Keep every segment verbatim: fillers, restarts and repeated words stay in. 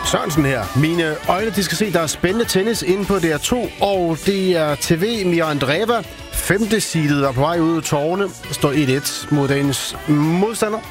Sørensen her. Mine øjne, de skal se, der er spændende tennis inde på D R to, og det er T V Mira Andreeva. Femte seedet er på vej ud af tårne. Står et et mod dagens modstander.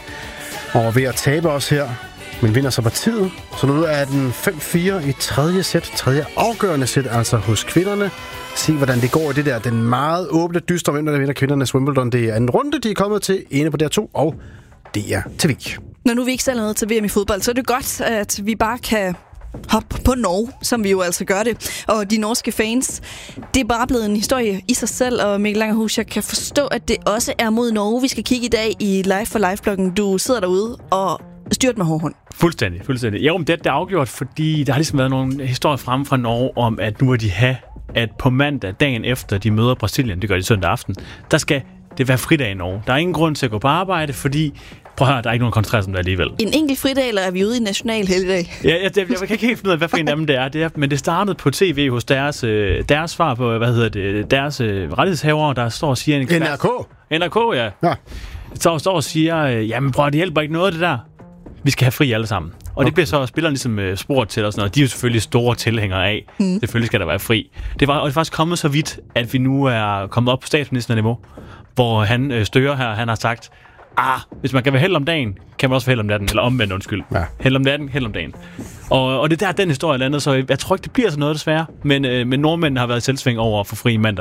Og ved at tabe os her, men vinder så partiet. Så nu er den fem fire i tredje sæt. Tredje afgørende sæt, altså hos kvinderne. Se, hvordan det går i det der. Den meget åbne, dystre vinter, der vinder kvindernes Wimbledon. Det er en runde, de er kommet til inde på D R to og D R T V. Når nu vi ikke selv er med til V M i fodbold, så er det godt, at vi bare kan hoppe på Norge, som vi jo altså gør det. Og de norske fans, det er bare blevet en historie i sig selv, og Mikkel Langerhus, jeg kan forstå, at det også er mod Norge, vi skal kigge i dag i Live for Live-bloggen. Du sidder derude og styrt med hård hånd. Fuldstændig, fuldstændig. Jo, men det, det er afgjort, fordi der har ligesom været nogle historier fremme fra Norge om, at nu må de have, at på mandag, dagen efter de møder Brasilien, det gør de søndag aften, der skal det være fridag i Norge. Der er ingen grund til at gå på arbejde, fordi prøv at høre, der er ikke nogen koncentrere som det alligevel. En enkelt fridag, eller er vi ude i national helligdag? Ja, jeg, jeg, jeg kan ikke helt finde ud af, hvad for en af dem det er. Det er, men det startede på tv hos deres, deres svar på, hvad hedder det, deres rettighedshavere, der står og siger... N R K? N R K, ja. ja. Så står og siger, jamen prøv at det hjælper ikke noget det der. Vi skal have fri alle sammen. Og okay. Det bliver så spillerne ligesom spurgt til og sådan noget. De er jo selvfølgelig store tilhængere af. Mm. Selvfølgelig skal der være fri. Det var, og det er faktisk kommet så vidt, at vi nu er kommet op på statsministerniveau, hvor han øh, stører her, han har sagt, ah, hvis man kan være held om dagen, kan man også være held om natten, eller omvendt, undskyld. Ja. Held om natten, held om dagen. Og, og det er der, den historie landet, så jeg tror ikke, det bliver sådan noget desværre. Men, øh, men nordmændene har været i selvsving over for fri mandag.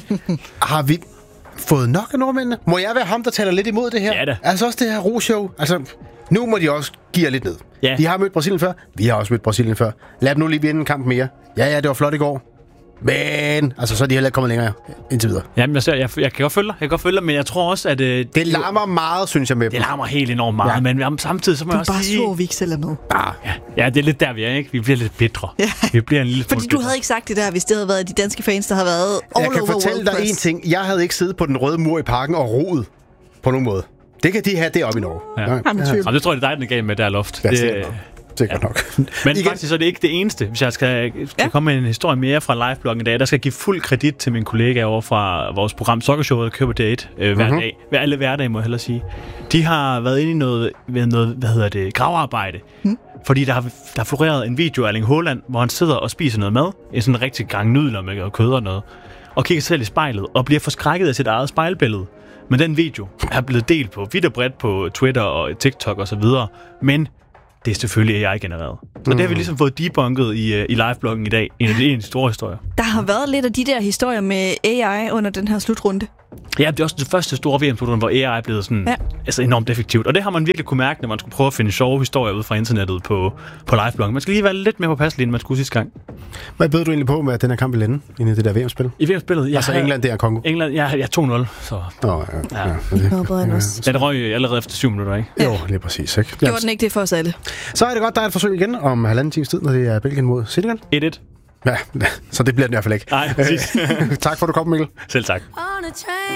Har vi fået nok af nordmændene? Må jeg være ham, der taler lidt imod det her? Ja da. Altså også det her ro-show. Altså, nu må de også give lidt ned. Ja. De har mødt Brasilien før. Vi har også mødt Brasilien før. Lad dem nu lige vinde en kamp mere. Ja, ja, det var flot i går. Men, altså, så er de heller ikke kommet længere indtil videre. Jamen, jeg, jeg, jeg kan godt følge dig, jeg kan godt følge dig, men jeg tror også, at... Øh, det larmer meget, synes jeg, med Det larmer helt enormt meget, ja. Men jamen, samtidig så må du jeg også bare sige... Du er bare vi ikke selv er med. Ah. Ja. ja, det er lidt der, vi er, ikke? Vi bliver lidt bitre. Ja. Vi bliver en lille Fordi du havde ikke sagt det der, hvis det havde været de danske fans, der har været all Jeg kan over fortælle dig en ting. Jeg havde ikke siddet på den røde mur i parken og roet på nogen måde. Det kan de have deroppe i Norge. Ja. Ja. Ja. Ja. Det tror jeg, det er dig, den er galt med der loft. Ja, det, det er nok. Men igen. Faktisk så er det ikke det eneste. Hvis jeg skal, skal ja. komme med en historie mere fra livebloggen i dag, der skal jeg give fuld kredit til min kollega over fra vores program Soccershowet, der kører på D et øh, hver mm-hmm. dag. Hver alle hverdage, må jeg hellere sige. De har været inde i noget, noget hvad hedder det, gravarbejde. Mm. Fordi der har, der har floreret en video af Erling Haaland, hvor han sidder og spiser noget mad. En sådan rigtig gang nudler med kød og noget. Og kigger sig selv i spejlet og bliver forskrækket af sit eget spejlbillede. Men den video er blevet delt på vidt og bredt på Twitter og TikTok og så videre. Men det er selvfølgelig A I-genereret. Så mm. det har vi ligesom fået debunket i, uh, i livebloggen i dag. En af de, en af de store historier. Der har været lidt af de der historier med A I under den her slutrunde. Ja, det er også det første store V M-slutrunde, hvor A I er blevet sådan, ja. altså enormt effektivt. Og det har man virkelig kunne mærke, når man skulle prøve at finde sjove historier ud fra internettet på, på livebloggen. Man skal lige være lidt mere påpasselig, end man skulle sidste gang. Hvad bød du egentlig på med, at den her kamp ville ende inde i det der V M-spil? I V M-spillet? Ja, altså England, det er Kongo? England, ja, ja to nul. Så. Nå, ja. ja. ja. ja. Den røg allerede efter syv minutter, ikke? Ja. Jo, lige præcis, ikke? Gjorde den ikke det for os alle? Så er det godt, der er et forsøg igen om halvanden times tid, når det er Belgien mod Senegal. et et. Ja, så det bliver den i hvert fald ikke. Nej, præcis. Tak for, at du kom, Mikkel. Selv tak.